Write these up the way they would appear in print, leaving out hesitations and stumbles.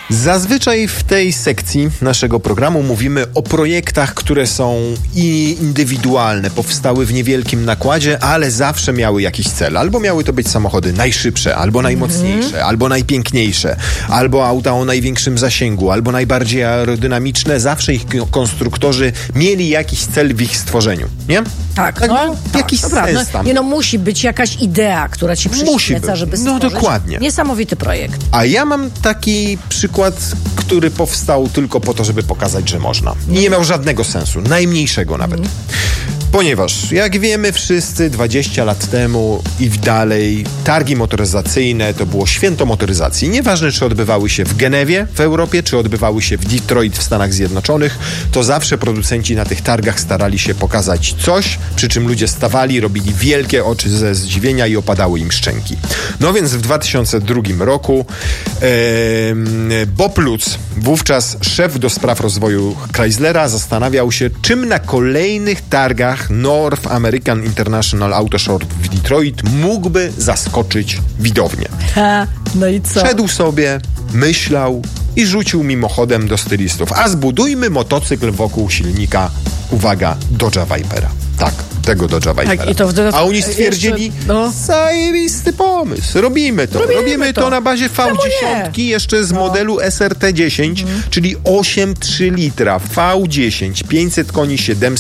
Zazwyczaj w tej sekcji naszego programu mówimy o projektach, które są indywidualne, powstały w niewielkim nakładzie, ale zawsze miały jakiś cel. Albo miały to być samochody najszybsze, albo najmocniejsze, albo najpiękniejsze, albo auta o największym zasięgu, albo najbardziej aerodynamiczne. Zawsze ich konstruktorzy mieli jakiś cel w ich stworzeniu, nie? Tak, jakiś sens tam. Musi być jakaś idea, która ci przyświeca, żeby stworzyć dokładnie. niesamowity projekt. A ja mam taki przykład, który powstał tylko po to, żeby pokazać, że można. I nie miał żadnego sensu, najmniejszego nawet. Ponieważ, jak wiemy wszyscy, 20 lat temu i dalej targi motoryzacyjne to było święto motoryzacji. Nieważne, czy odbywały się w Genewie w Europie, czy odbywały się w Detroit w Stanach Zjednoczonych, to zawsze producenci na tych targach starali się pokazać coś, przy czym ludzie stawali, robili wielkie oczy ze zdziwienia i opadały im szczęki. No więc w 2002 roku Bob Lutz, wówczas szef do spraw rozwoju Chryslera, zastanawiał się, czym na kolejnych targach North American International Auto Show w Detroit mógłby zaskoczyć widownię. No i co? Szedł sobie, myślał i rzucił mimochodem do stylistów: a zbudujmy motocykl wokół silnika, uwaga, Dodge'a Vipera. Tak, tego Dodge'a Vipera. Tak, a oni stwierdzili, zajebisty pomysł, robimy to na bazie V10, jeszcze z modelu SRT10, czyli 8,3 litra, V10, 500 koni,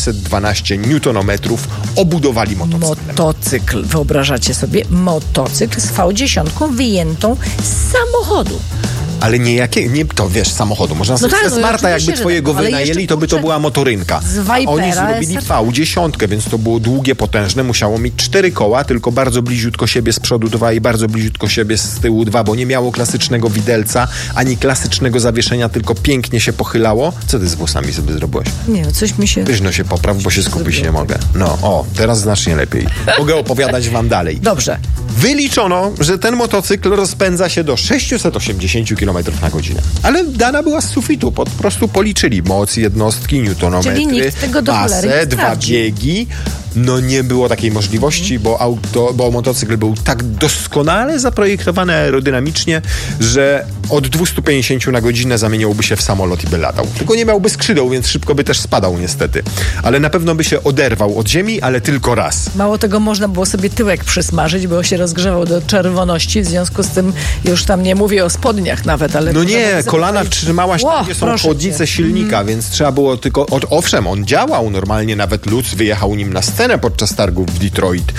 712 Nm, obudowali motocykl. Wyobrażacie sobie, motocykl z V10 wyjętą z samochodu. Ale nie to wiesz, samochodu. Można sobie ze Smarta, jakby twojego wynajęli, to by to była motorynka. A oni zrobili V10, więc to było długie, potężne. Musiało mieć 4 koła, tylko bardzo bliziutko siebie z przodu 2 i bardzo bliziutko siebie z tyłu 2, bo nie miało klasycznego widelca, ani klasycznego zawieszenia, tylko pięknie się pochylało. Co ty z włosami sobie zrobiłeś? Nie, coś mi się... Wyżno się popraw, bo się skupić nie mogę. Teraz znacznie lepiej. Mogę opowiadać wam dalej. Dobrze. Wyliczono, że ten motocykl rozpędza się do 680 km na godzinę. Ale dana była z sufitu, po prostu policzyli moc jednostki, newtonometry, czyli nikt tego do masę, 2 biegi. No nie było takiej możliwości, bo motocykl był tak doskonale zaprojektowany aerodynamicznie, że od 250 na godzinę zamieniłby się w samolot i by latał. Tylko nie miałby skrzydeł, więc szybko by też spadał niestety. Ale na pewno by się oderwał od ziemi, ale tylko raz. Mało tego, można było sobie tyłek przysmażyć, bo się rozgrzewał do czerwoności, w związku z tym już tam nie mówię o spodniach nawet, ale... No nie, kolana trzymałaś tam, gdzie są chłodnice silnika, więc trzeba było tylko... Owszem, on działał normalnie, nawet Lutz wyjechał nim na scenę podczas targów w Detroit,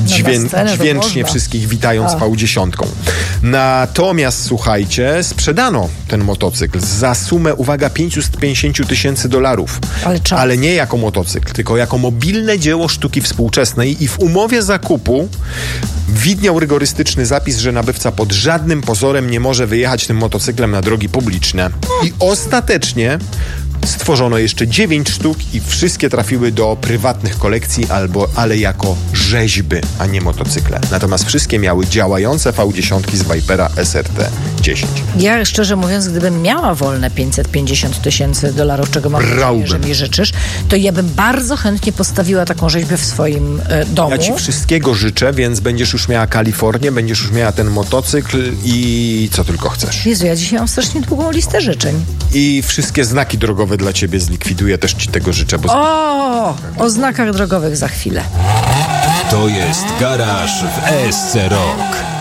dźwięcznie wszystkich witając V10. Natomiast słuchajcie, sprzedano ten motocykl za sumę, uwaga, $550,000. Ale nie jako motocykl, tylko jako mobilne dzieło sztuki współczesnej i w umowie zakupu widniał rygorystyczny zapis, że nabywca pod żadnym pozorem nie może wyjechać tym motocyklem na drogi publiczne. I ostatecznie stworzono jeszcze 9 sztuk i wszystkie trafiły do prywatnych kolekcji, ale jako rzeźby, a nie motocykle. Natomiast wszystkie miały działające V10 z Vipera SRT10. Ja szczerze mówiąc, gdybym miała wolne $550,000, czego mam nadzieję, że mi życzysz, to ja bym bardzo chętnie postawiła taką rzeźbę w swoim domu. Ja ci wszystkiego życzę, więc będziesz już miała Kalifornię, będziesz już miała ten motocykl i co tylko chcesz. Jezu, ja dzisiaj mam strasznie długą listę życzeń. I wszystkie znaki drogowe dla ciebie zlikwiduję, też ci tego życzę. O znakach drogowych za chwilę. To jest Garaż w SC Rock.